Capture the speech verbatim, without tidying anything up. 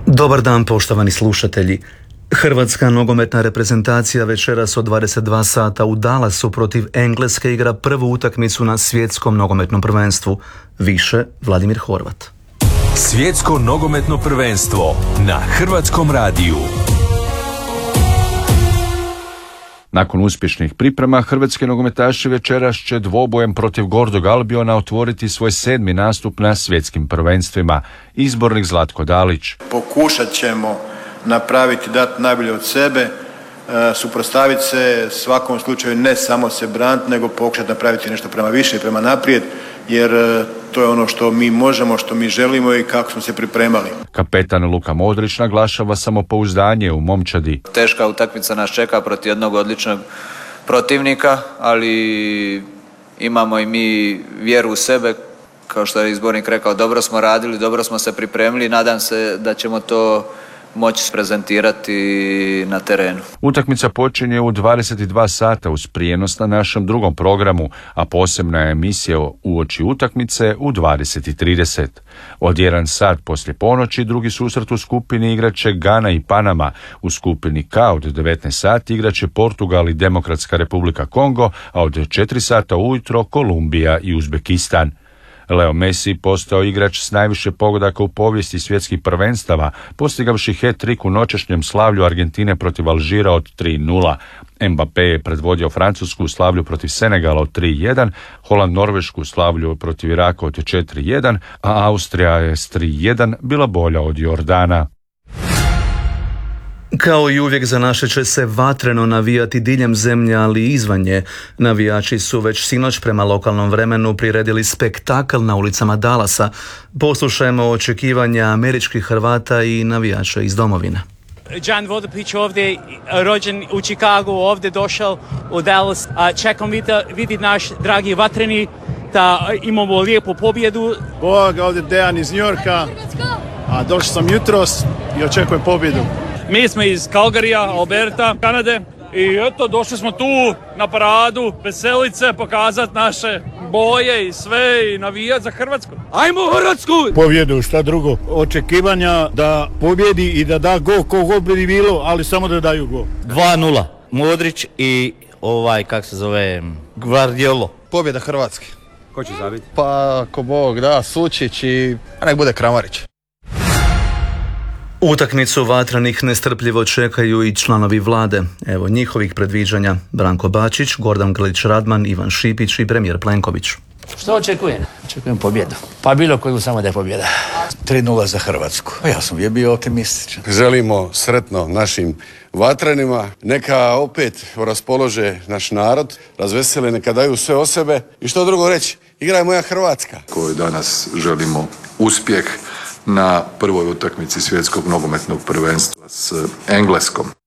Dobar dan, poštovani slušatelji. Hrvatska nogometna reprezentacija večeras od dvadeset dva sata u Dallasu protiv Engleske igra prvu utakmicu na svjetskom nogometnom prvenstvu. Više Vladimir Horvat. Svjetsko nogometno prvenstvo na Hrvatskom radiju. Nakon uspješnih priprema, hrvatski nogometaši večeras će dvobojem protiv Gordog Albiona otvoriti svoj sedmi nastup na svjetskim prvenstvima. Izbornik Zlatko Dalić. Pokušat ćemo napraviti, dati najbolje od sebe, suprotstaviti se svakom slučaju, ne samo se braniti, nego pokušati napraviti nešto prema više i prema naprijed, jer to je ono što mi možemo, što mi želimo i kako smo se pripremali. Kapetan Luka Modrić naglašava samopouzdanje u momčadi. Teška utakmica nas čeka protiv jednog odličnog protivnika, ali imamo i mi vjeru u sebe. Kao što je izbornik rekao, dobro smo radili, dobro smo se pripremili i nadam se da ćemo to moći prezentirati na terenu. Utakmica počinje u dvadeset dva sata uz prijenos na našem drugom programu, a posebna je emisija uoči utakmice u dvadeset trideset. Od jedan sat poslije ponoći drugi susret u skupini igraće Gana i Panama. U skupini K od devetnaest sati igraće Portugal i Demokratska Republika Kongo, a od četiri sata ujutro Kolumbija i Uzbekistan. Leo Messi postao igrač s najviše pogodaka u povijesti svjetskih prvenstava, postigavši hat-trick u noćašnjem slavlju Argentine protiv Alžira od tri nula. Mbappé je predvodio Francusku u slavlju protiv Senegala od tri jedan, Holand Norvešku u slavlju protiv Iraka od četiri jedan, a Austrija je s tri jedan bila bolja od Jordana. Kao i uvijek za naše će se vatreno navijati diljem zemlje, ali i izvan nje. Navijači su već sinoć prema lokalnom vremenu priredili spektakl na ulicama Dallasa. Poslušajmo očekivanja američkih Hrvata i navijača iz domovine. Jan Vodopić ovdje, rođen u Chicagu, ovdje došao u Dallas. Čekam vidjeti naš dragi vatreni da imamo lijepu pobjedu. Bog, ovdje Dejan iz New Yorka, a došao sam jutros i očekujem pobjedu. Mi smo iz Calgaryja, Alberta, Kanade i eto, došli smo tu na paradu, veselit se, pokazati naše boje i sve i navijati za Hrvatsku. Ajmo Hrvatsku! Pobjedu, šta drugo. Očekivanja da pobjedi i da da go, ko god bi bilo, ali samo da daju go. dva nula. Modrić i ovaj, kak se zove, Guardiolo. Pobjeda Hrvatske. Ko će zabiti? Pa, ko Bog, da, Sučić i nek bude Kramarić. Utakmicu vatrenih nestrpljivo čekaju i članovi vlade. Evo njihovih predviđanja: Branko Bačić, Gordan Grlić Radman, Ivan Šipić i premijer Plenković. Što očekujem? Očekujem pobjedu. Pa bilo koju, samo da je pobjeda. tri nula za Hrvatsku. Ja sam je bio optimističan. Želimo sretno našim vatrenima. Neka opet raspolože naš narod, razvesele, neka daju sve o sebe. I što drugo reći? Igra je moja Hrvatska. Koju danas želimo uspjeh na prvoj utakmici svjetskog nogometnog prvenstva s Engleskom.